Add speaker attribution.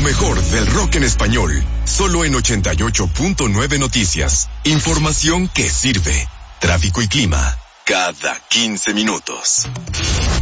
Speaker 1: mejor del rock en español, solo en 88.9 Noticias. Información que sirve. Tráfico y clima, cada 15 minutos.